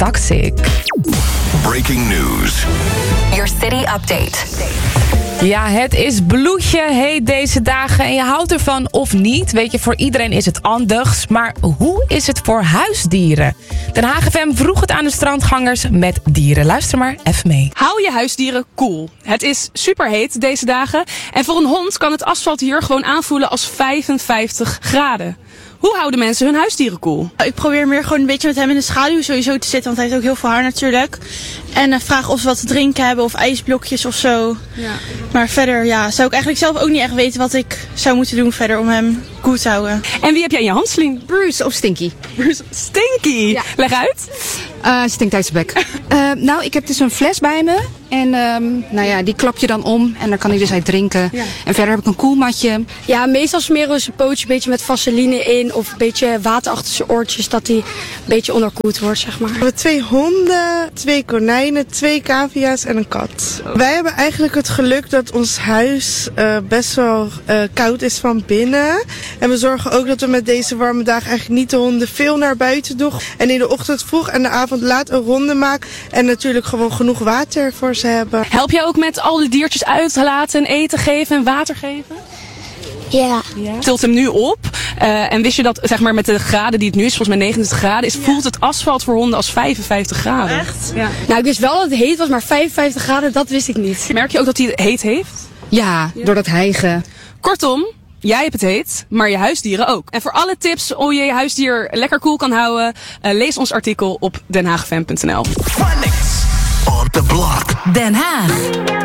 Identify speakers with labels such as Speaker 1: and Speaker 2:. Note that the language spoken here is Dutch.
Speaker 1: Toxic.
Speaker 2: Breaking news.
Speaker 3: Your city update.
Speaker 1: Ja, het is bloedje heet deze dagen en je houdt ervan of niet. Weet je, voor iedereen is het anders. Maar hoe is het voor huisdieren? Den Haag FM vroeg het aan de strandgangers met dieren. Luister maar even mee.
Speaker 4: Hou je huisdieren koel. Het is superheet deze dagen. En voor een hond kan het asfalt hier gewoon aanvoelen als 55 graden. Hoe houden mensen hun huisdieren koel?
Speaker 5: Ik probeer meer gewoon een beetje met hem in de schaduw sowieso te zitten, want hij heeft ook heel veel haar natuurlijk. En vraag of ze wat te drinken hebben of ijsblokjes of zo. Ja. Maar verder zou ik eigenlijk zelf ook niet echt weten wat ik zou moeten doen verder om hem koel te houden.
Speaker 4: En wie heb jij in je hand, Celine?
Speaker 6: Bruce of Stinky.
Speaker 4: Bruce, Stinky? Ja. Leg uit.
Speaker 6: Stinkt uit zijn bek. Nou, ik heb dus een fles bij me. En die klap je dan om en dan kan hij dus uit drinken. Ja. En verder heb ik een koelmatje.
Speaker 7: Ja, meestal smeren we zijn pootje een beetje met vaseline in of een beetje water achter zijn oortjes, dat hij een beetje onderkoeld wordt, zeg maar.
Speaker 8: We hebben 2 honden, 2 konijnen, 2 cavia's en een kat. Wij hebben eigenlijk het geluk dat ons huis best wel koud is van binnen. En we zorgen ook dat we met deze warme dagen eigenlijk niet de honden veel naar buiten doen. En in de ochtend vroeg en de avond laat een ronde maken. En natuurlijk gewoon genoeg water voor ze hebben.
Speaker 4: Help jij ook met al die diertjes uitlaten en eten geven en water geven?
Speaker 7: Ja.
Speaker 4: Tilt hem nu op. En wist je dat, zeg maar, met de graden die het nu is, volgens mij 29 graden, voelt het asfalt voor honden als 55 graden.
Speaker 5: Echt?
Speaker 4: Ja.
Speaker 7: Nou, ik wist wel dat het heet was, maar 55 graden, dat wist ik niet.
Speaker 4: Merk je ook dat hij het heet heeft?
Speaker 6: Ja, door dat hijgen.
Speaker 4: Kortom, jij hebt het heet, maar je huisdieren ook. En voor alle tips hoe je je huisdier lekker koel kan houden, lees ons artikel op denhaagfm.nl.
Speaker 2: Phonics on the block.
Speaker 3: Den Haag.